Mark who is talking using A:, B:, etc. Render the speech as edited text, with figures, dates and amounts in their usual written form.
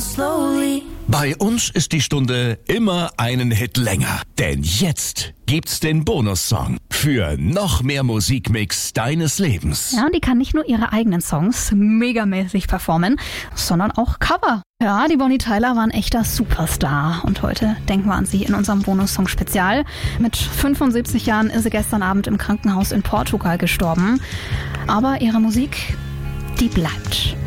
A: slowly.
B: Bei uns ist die Stunde immer einen Hit länger. Denn jetzt gibt's den Bonussong für noch mehr Musikmix deines Lebens.
C: Ja, die kann nicht nur ihre eigenen Songs megamäßig performen, sondern auch Cover. Ja, die Bonnie Tyler war ein echter Superstar und heute denken wir an sie in unserem Bonussong-Spezial. Mit 75 Jahren ist sie gestern Abend im Krankenhaus in Portugal gestorben. Aber ihre Musik, die bleibt.